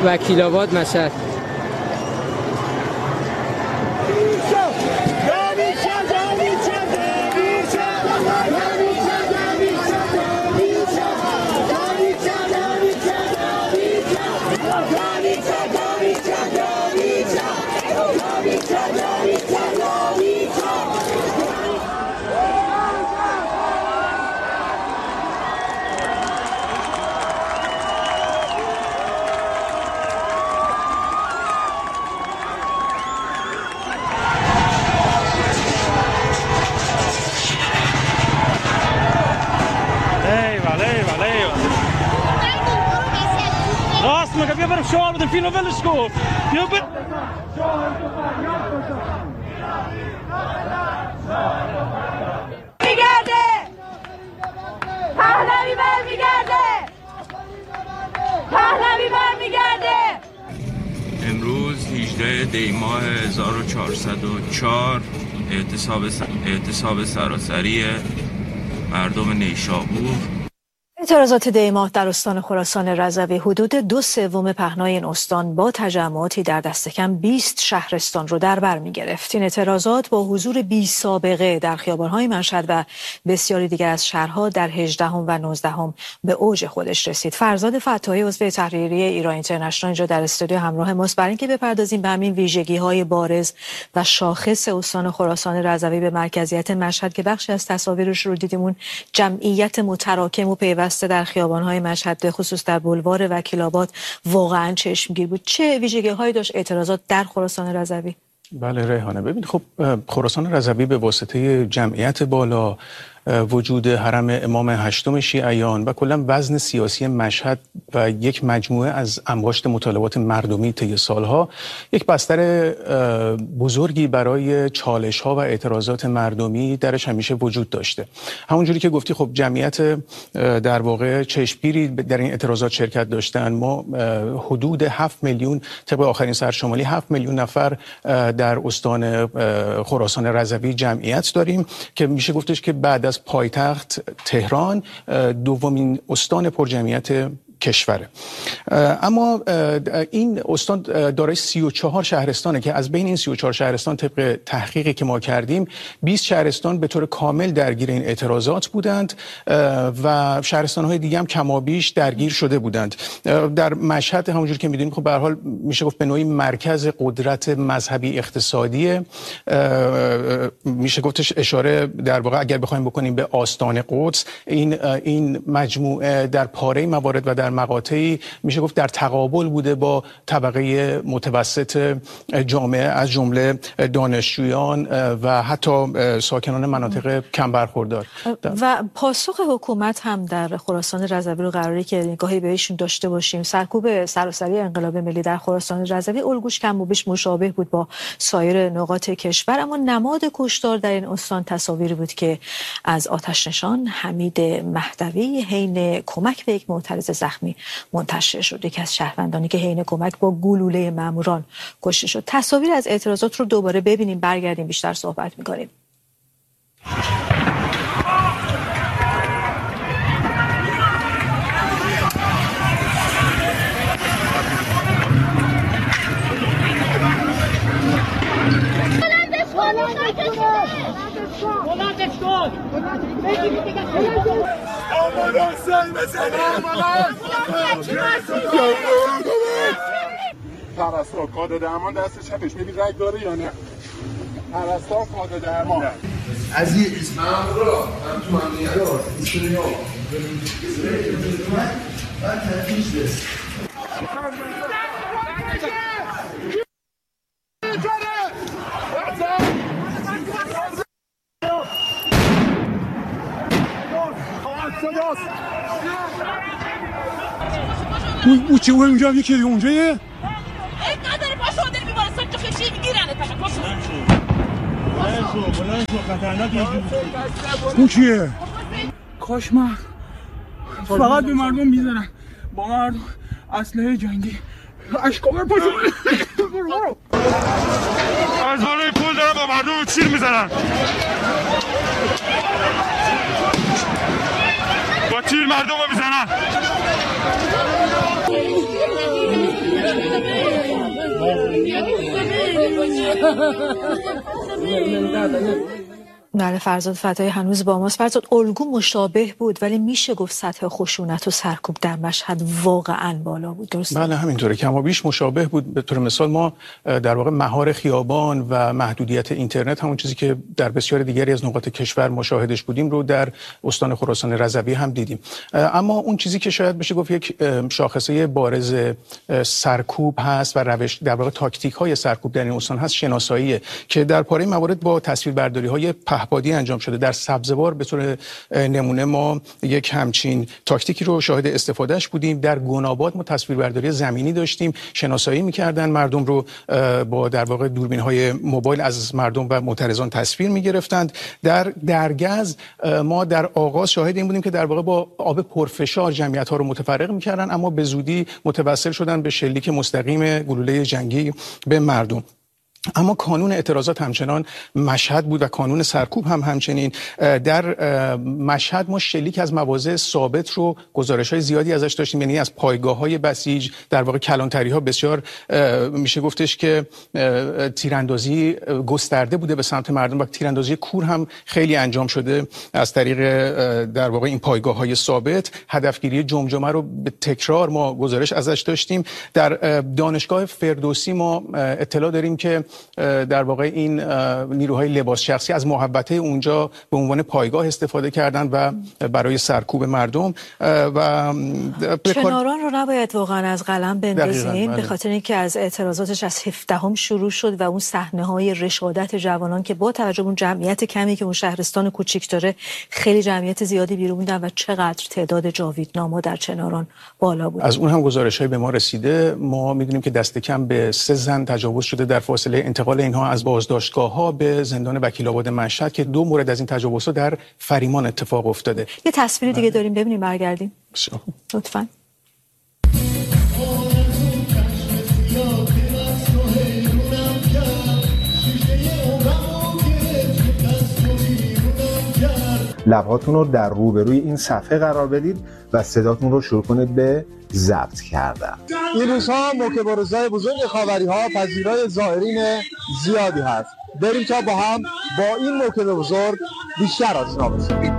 وکیل‌آباد مشهد. مگه بیا بریم شعار بدیم فیلمو ولش کن. بیا بریم. میگرده پهلوی برمیگرده پهلوی برمیگرده. امروز 18 دی ماه 1404 اعتصاب سراسری مردم نیشابور. اعتراضات دی ماه در استان خراسان رضوی حدود 2/3 پهنای این استان با تجمعاتی در دست کم 20 شهرستان رو در بر می‌گرفت. این اعتراضات با حضور بی سابقه در خیابان‌های مشهد و بسیاری دیگر از شهرها در 18 و 19 به اوج خودش رسید. فرزاد فتاحی عضو تحریریه ایران اینترنشنال اینجا در استودیو همراه ماست برای اینکه بپردازیم به همین ویژگی‌های بارز و شاخص استان خراسان رضوی به مرکزیت مشهد که بخشی از تصاویرش رو دیدیم. اون جمعیت متراکم و پیوسته در خیابان‌های مشهد خصوص در بلوار وکیل‌آباد واقعاً چشمگیر بود. چه ویژگی‌هایی داشت اعتراضات در خراسان رضوی؟ بله ریحانه، ببین خب خراسان رضوی به واسطه جمعیت بالا، وجود حرم امام هشتم شیعیان و کلا وزن سیاسی مشهد و یک مجموعه از انباشت مطالبات مردمی طی سالها یک بستر بزرگی برای چالش‌ها و اعتراضات مردمی درش همیشه وجود داشته. همونجوری که گفتی خب جمعیت در واقع چشمگیری در این اعتراضات شرکت داشتن. ما حدود 7 میلیون طبق آخرین سرشماری 7 میلیون نفر در استان خراسان رضوی جمعیت داریم که میشه گفتش که بعد از پایتخت تهران دومین استان پرجمعیت کشوره. اما این استان دارای 34 شهرستانه که از بین این 34 شهرستان طبق تحقیقی که ما کردیم 20 شهرستان به طور کامل درگیر این اعتراضات بودند و شهرستان‌های دیگه هم کمابیش درگیر شده بودند. در مشهد همونجوری که می‌دونیم خب به هر حال میشه گفت به نوعی مرکز قدرت مذهبی اقتصادی، میشه گفتش اشاره در واقع اگر بخوایم بکنیم به آستان قدس. این مجموعه در پاره موارد و در مقاطعی میشه گفت در تقابل بوده با طبقه متوسط جامعه از جمله دانشجویان و حتی ساکنان مناطق کم برخوردار. و پاسخ حکومت هم در خراسان رضوی رو قراره که نگاهی بهشون داشته باشیم. سرکوب سراسری انقلاب ملی در خراسان رضوی الگوش کم و بیش مشابه بود با سایر نقاط کشور، اما نماد کشتار در این استان تصاویری بود که از آتش نشان حمید مهدوی حین کمک به یک معترض زخمی منتشر شد. یکی از شهروندانی که حین کمک با گلوله ماموران کشته شد. تصاویر از اعتراضات رو دوباره ببینیم، برگردیم بیشتر صحبت می‌کنیم. پرستار کاد درمان دست چپش ببین رگ داره یا نه. پرستار کاد درمان عزیز من را من تو امنیت را ایشونی ها من تنفیش دست او چه اونجا یکی اونجا یه نداره پاشو داری بیمارستان تو خشی میگیرنه تا پاشو بلند شو خطرناک اون چیه؟ کاش من فقط به مردم میزنن، با مردم اسلحه جنگی اشکاور پاشو از بالای پول دارن با مردم تیر میزنن، با تیر مردم رو میزنن. بله فرزاد فتایی هنوز با ماست. فرزاد الگو مشابه بود ولی میشه گفت سطح خشونت و سرکوب در مشهد واقعا بالا بود، درست؟ بله همینطوره، کما بیش مشابه بود. به طور مثال ما در واقع مهار خیابان و محدودیت اینترنت، همون چیزی که در بسیار دیگری از نقاط کشور مشاهدش بودیم رو در استان خراسان رضوی هم دیدیم. اما اون چیزی که شاید بشه گفت یک شاخصه بارز سرکوب هست و روش در واقع تاکتیک های سرکوب در این استان هست، شناساییه که در پاره موارد با تصویربرداری های پهپادی انجام شده. در سبزوار به طور نمونه ما یک همچین تاکتیکی رو شاهد استفادهش بودیم. در گناباد ما تصویربرداری زمینی داشتیم، شناسایی می‌کردن مردم رو با در واقع دوربین‌های موبایل از مردم و معترضان تصویر می‌گرفتند. در درگز ما در آغاز شاهد این بودیم که در واقع با آب پرفشار جمعیت‌ها رو متفرق می‌کردن، اما به زودی متوسل شدن به شلیک مستقیم گلوله جنگی به مردم. اما کانون اعتراضات همچنان مشهد بود و کانون سرکوب هم همچنین. در مشهد ما شلیک از مواضع ثابت رو گزارش‌های زیادی ازش داشتیم، یعنی از پایگاه‌های بسیج، در واقع کلانتری‌ها بسیار میشه گفتش که تیراندازی گسترده بوده به سمت مردم و تیراندازی کور هم خیلی انجام شده از طریق در واقع این پایگاه‌های ثابت. هدفگیری جمجمه رو به تکرار ما گزارش ازش داشتیم. در دانشگاه فردوسی ما اطلاع داریم که در واقع این نیروهای لباس شخصی از محوطه اونجا به عنوان پایگاه استفاده کردن و برای سرکوب مردم. و چناران رو نباید واقعا از قلم بندازیم، به خاطر اینکه از اعتراضاتش از 17 شروع شد و اون صحنه‌های رشادت جوانان که با توجه به اون جمعیت کمی که اون شهرستان کوچیک داره خیلی جمعیت زیادی بیرون موندن و چقدر تعداد جاویدنامه‌ها در چناران بالا بود. از اون هم گزارش‌های به ما رسیده. ما می‌دونیم که دست کم به 3 زن تجاوز شده در فاصله انتقال اینها از بازداشتگاه‌ها به زندان وکیل‌آباد مشهد که 2 مورد از این تجاوزها در فریمان اتفاق افتاده. یه تصویر دیگه داریم، ببینیم برگردیم لطفاً. لبهاتون رو در روبروی این صفحه قرار بدید و صداتون رو شروع کنید به ضبط کردن. این روزها موکب و روزهای بزرگ خاوری‌ها پذیرای زائرین زیادی هست. بریم تا با هم با این موکب بزرگ بیشتر آشنا بشیم.